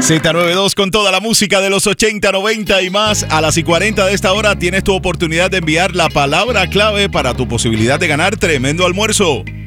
Z92 con toda la música de los 80, 90 y más. A las 40 de esta hora tienes tu oportunidad de enviar la palabra clave para tu posibilidad de ganar tremendo almuerzo.